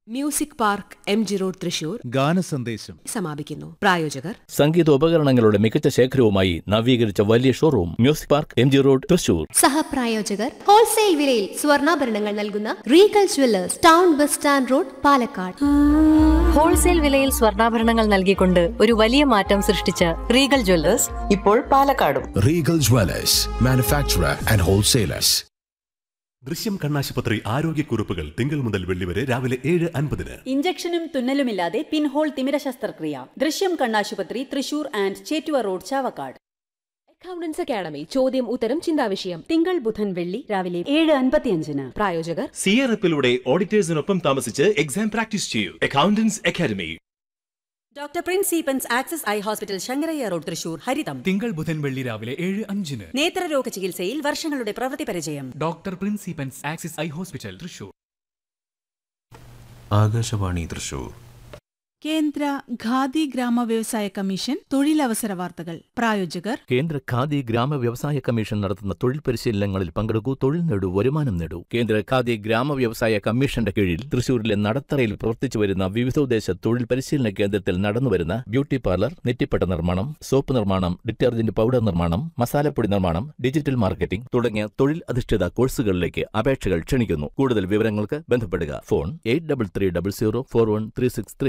Music park MG road Thrissur ഗാനസന്ദേശം സമാപിക്കുന്നു. പ്രായോജകർ സംഗീതോപകരണങ്ങളുടെ മികച്ച ശേഖരവുമായി നവീകരിച്ച വലിയ showroom music park MG road Thrissur. സഹപ്രായോജകർ wholesale വിലയിൽ സ്വർണ്ണാഭരണങ്ങൾ നൽകുന്ന Regal jewellers, town bus stand road, Palakkad. Wholesale വിലയിൽ സ്വർണ്ണാഭരണങ്ങൾ നൽകിക്കൊണ്ട് ഒരു വലിയ മാറ്റം സൃഷ്ടിച്ച റീഗൽ ജുവല്ലേഴ്സ് ഇപ്പോൾ പാലക്കാടും. Regal jewellers, manufacturer and wholesalers. ദൃശ്യം കണ്ണാശുപത്രി ആരോഗ്യക്കുറിപ്പുകൾ തിങ്കൾ മുതൽ വെള്ളി വരെ രാവിലെ 7:50. ഇഞ്ചക്ഷനും തുന്നലുമില്ലാതെ പിൻഹോൾ തിമിര ശസ്ത്രക്രിയ. ദൃശ്യം കണ്ണാശുപത്രി, Thrissur and Chettuva road, Chavakkad. Accountants academy ചോദ്യം ഉത്തരം ചിന്താവിഷയം തിങ്കൾ ബുധൻ വെള്ളി രാവിലെ 7:55. പ്രായോജകർ CRFിലൂടെ ഓഡിറ്റേഴ്സിനൊപ്പം താമസിച്ച് എക്സാം പ്രാക്ടീസ് ചെയ്യൂ. Accountants academy. Doctor Prince സീപ്പൻസ് access eye hospital, Sankaraiah road, Thrissur. ഹരിതം തിങ്കൾ ബുധൻ വെള്ളി രാവിലെ 7:05. നേത്രരോഗ ചികിത്സയിൽ വർഷങ്ങളുടെ പ്രവൃത്തി പരിചയം. Doctor Prince സീപ്പൻസ് access eye hospital, Thrissur. Akashvani Thrissur. കേന്ദ്ര ഖാദി ഗ്രാമ വ്യവസായ കമ്മീഷൻ തൊഴിലവസര വാർത്തകൾ. പ്രായോജകർ കേന്ദ്ര ഖാദി ഗ്രാമ വ്യവസായ കമ്മീഷൻ നടത്തുന്ന തൊഴിൽ പരിശീലനങ്ങളിൽ പങ്കെടുക്കൂ, തൊഴിൽ നേടൂ, വരുമാനം നേടൂ. കേന്ദ്ര ഖാദി ഗ്രാമ വ്യവസായ കമ്മീഷന്റെ കീഴിൽ തൃശൂരിലെ നടത്തറയിൽ പ്രവർത്തിച്ചു വരുന്ന വിവിധോദ്ദേശ തൊഴിൽ പരിശീലന കേന്ദ്രത്തിൽ നടന്നുവരുന്ന ബ്യൂട്ടി പാർലർ, നെറ്റിപ്പട്ട നിർമ്മാണം, സോപ്പ് നിർമ്മാണം, ഡിറ്റർജന്റ് പൗഡർ നിർമ്മാണം, മസാലപ്പൊടി നിർമ്മാണം, ഡിജിറ്റൽ മാർക്കറ്റിംഗ് തുടങ്ങിയ തൊഴിൽ അധിഷ്ഠിത കോഴ്സുകളിലേക്ക് അപേക്ഷകൾ ക്ഷണിക്കുന്നു. കൂടുതൽ വിവരങ്ങൾക്ക് ബന്ധപ്പെടുക. ഫോൺ 8330041363.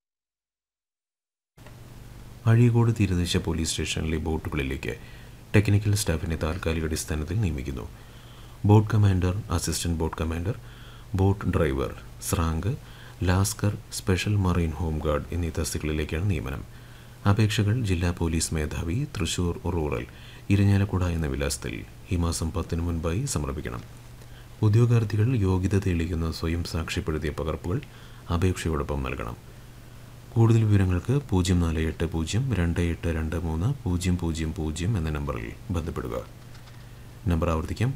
അഴീക്കോട് തീരദേശ പോലീസ് സ്റ്റേഷനിലെ ബോട്ടുകളിലേക്ക് ടെക്നിക്കൽ സ്റ്റാഫിനെ താൽക്കാലിക അടിസ്ഥാനത്തിൽ നിയമിക്കുന്നു. Boat commander, assistant boat commander, boat driver, സ്രാങ്ക്, lascar, special marine home guard എന്നീ തസ്തികകളിലേക്കാണ് നിയമനം. അപേക്ഷകൾ ജില്ലാ പോലീസ് മേധാവി, തൃശൂർ റൂറൽ, ഇരിഞ്ഞാലക്കുട എന്ന വിലാസത്തിൽ ഈ മാസം 10 മുൻപായി സമർപ്പിക്കണം. ഉദ്യോഗാർത്ഥികൾ യോഗ്യത തെളിയിക്കുന്ന സ്വയം സാക്ഷ്യപ്പെടുത്തിയ പകർപ്പുകൾ അപേക്ഷയോടൊപ്പം നൽകണം. കൂടുതൽ വിവരങ്ങൾക്ക് 048028230000 എന്ന നമ്പറിൽ ബന്ധപ്പെടുക. നമ്പർ ആവർത്തിക്കാം,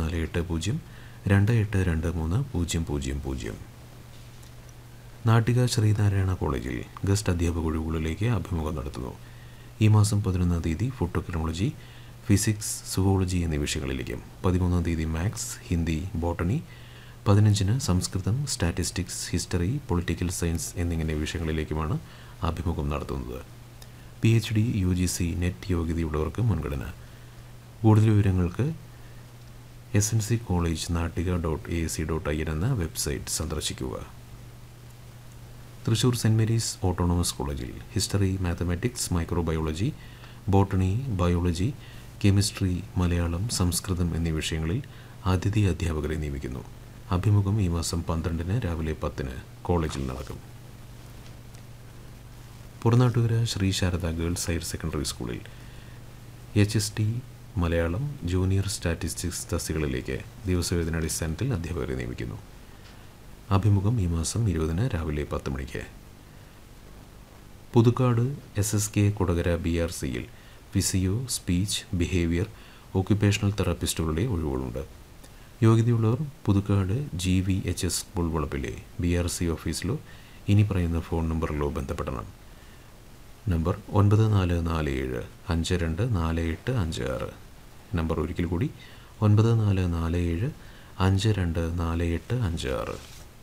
048028230000. നാട്ടിക ശ്രീനാരായണ കോളേജിൽ ഗസ്റ്റ് അധ്യാപക ഒഴിവുകളിലേക്ക് അഭിമുഖം നടത്തുന്നു. ഈ മാസം 11-ാം തീയതി ഫുഡ് ടെക്നോളജി, ഫിസിക്സ്, സുവോളജി എന്നീ വിഷയങ്ങളിലേക്കും, 13-ാം തീയതി മാത്സ്, ഹിന്ദി, ബോട്ടണി, 15-ന് സംസ്കൃതം, സ്റ്റാറ്റിസ്റ്റിക്സ്, ഹിസ്റ്ററി, പൊളിറ്റിക്കൽ സയൻസ് എന്നിങ്ങനെ വിഷയങ്ങളിലേക്കുമാണ് അഭിമുഖം നടത്തുന്നത്. PhD, UGC, നെറ്റ് യോഗ്യതയുള്ളവർക്ക് മുൻഗണന. കൂടുതൽ വിവരങ്ങൾക്ക് SNC കോളേജ് natika.ac.in എന്ന വെബ്സൈറ്റ് സന്ദർശിക്കുക. തൃശൂർ സെൻറ് മേരീസ് ഓട്ടോണമസ് കോളേജിൽ history, mathematics, microbiology, botany, biology, chemistry, Malayalam, സംസ്കൃതം എന്നീ വിഷയങ്ങളിൽ അതിഥി അധ്യാപകരെ നിയമിക്കുന്നു. അഭിമുഖം ഈ മാസം 12-ന് രാവിലെ 10-ന് കോളേജിൽ നടക്കും. Puranattukara Shri Sharada girls higher secondary സ്കൂളിൽ HST മലയാളം ജൂനിയർ സ്റ്റാറ്റിസ്റ്റിക്സ് തസ്തികകളിലേക്ക് ദിവസവേതനാടിസ്ഥാനത്തിൽ അധ്യാപകരെ നിയമിക്കുന്നു. അഭിമുഖം ഈ മാസം 20-ന് രാവിലെ 10 മണിക്ക്. Puthukkad SSK Kodakara BRCയിൽ physio, speech, behaviour, occupational തെറാപ്പിസ്റ്റുകളുടെ ഒഴിവുകളുണ്ട്. യോഗ്യതയുള്ളവർ Puthukkad GVHS school വളപ്പിലെ BRC ഓഫീസിലോ ഇനി പറയുന്ന ഫോൺ നമ്പറിലോ ബന്ധപ്പെടണം. നമ്പർ 9447524856. നമ്പർ ഒരിക്കൽ കൂടി 9447524856.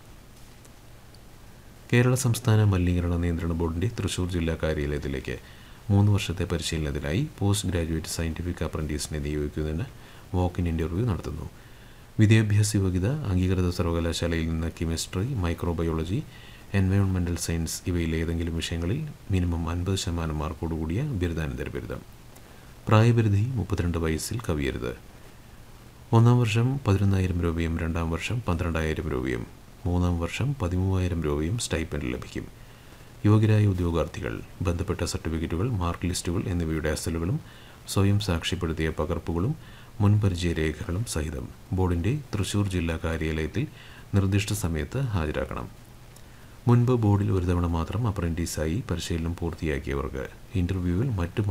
കേരള സംസ്ഥാന മലിനീകരണ നിയന്ത്രണ ബോർഡിൻ്റെ തൃശൂർ ജില്ലാ കാര്യാലയത്തിലേക്ക് 3 വർഷത്തെ പരിശീലനത്തിനായി പോസ്റ്റ് ഗ്രാജുവേറ്റ് സയൻറ്റിഫിക് അപ്രൻറ്റീസിനെ നിയോഗിക്കുന്നതിന് വാക്ക്-ഇൻ ഇൻ്റർവ്യൂ നടത്തുന്നു. വിദ്യാഭ്യാസ യോഗ്യത അംഗീകൃത സർവകലാശാലയിൽ നിന്ന് കെമിസ്ട്രി, മൈക്രോബയോളജി, എൻവയോൺമെൻറ്റൽ സയൻസ് ഇവയിൽ ഏതെങ്കിലും വിഷയങ്ങളിൽ മിനിമം 50% മാർക്കോടുകൂടിയ ബിരുദാനന്തര ബിരുദം. പ്രായപരിധി 32 വയസ്സിൽ കവിയരുത്. 1-ാം വർഷം 11,000 രൂപയും 2-ാം വർഷം 12,000 രൂപയും 3-ാം വർഷം 13,000 രൂപയും സ്റ്റൈപ്പൻഡ് ലഭിക്കും. യോഗ്യരായ ഉദ്യോഗാർത്ഥികൾ ബന്ധപ്പെട്ട സർട്ടിഫിക്കറ്റുകൾ, മാർക്ക് ലിസ്റ്റുകൾ എന്നിവയുടെ അസലുകളും സ്വയം സാക്ഷ്യപ്പെടുത്തിയ പകർപ്പുകളും മുൻപരിചയ രേഖകളും സഹിതം ബോർഡിൻ്റെ തൃശൂർ ജില്ലാ കാര്യാലയത്തിൽ നിർദ്ദിഷ്ട സമയത്ത് ഹാജരാക്കണം. മുൻപ് ബോർഡിൽ ഒരു തവണ മാത്രം അപ്രൻറ്റീസായി പരിശീലനം പൂർത്തിയാക്കിയവർക്ക് ഇൻ്റർവ്യൂവിൽ മറ്റു